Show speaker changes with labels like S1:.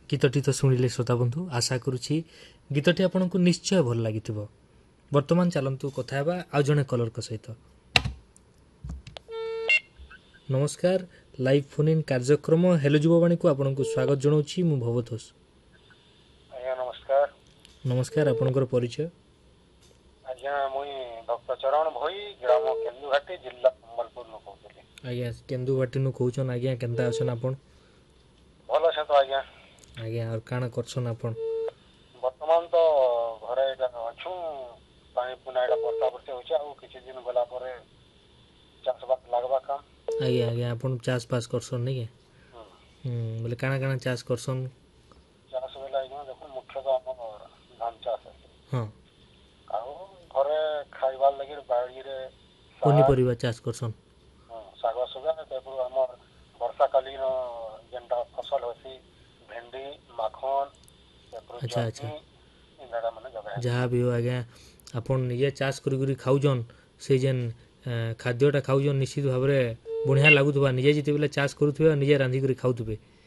S1: गीतटी तो शुणिले श्रोता बंधु आशा करुच्ची गीतटी आपन को निश्चय भल लगी वर्तमान चलतु कथा आ जड़े कलर सहित। नमस्कार लाइव फोन इन कार्यक्रम हेलो युववाणी को आपन को स्वागत जनाऊँ मु भवतोष।
S2: नमस्कार
S1: नमस्कार आपनकर परिचय।
S2: आज्ञा मुई भक्त चरण भई ग्राम केन्दुघाटी जिला संबलपुर नु कहतली।
S1: आज्ञा केन्दुघाटी नु कहउछन आज्ञा केनता अछन आपन?
S2: भल छ तो आज्ञा।
S1: आज्ञा और काना करछन आपन?
S2: वर्तमान तो घरे एटा अछु पानी पुना एटा वर्षा वर्षे होछ आ किछि दिन गला परे चाष बास लागबा काम।
S1: आज्ञा आज्ञा आपन चाष बास करछन नै के? बोले काना काना चाष करछन?
S2: चाष बेला आज्ञा देखो मुख्य तो हमर धान चाष है।
S1: हां
S2: आ घरे खाइबार लागि बाड़ी रे
S1: कोनी परिबा चाष करछन?
S2: साग सुगा तेपुर हमर वर्षा कालीन जेंटा फसल होसी भेंडी माखन
S1: अच्छा अच्छा
S2: इंदाडा माने जगह
S1: जहाँ भी हो आज्ञा आपन निजे चाष करी खाउजन से जेन खाद्यटा खाउजन निश्चित भाव में बढ़िया लगुवा निजे जिते बेले चाष करुवे निजे रांधिक खाऊे।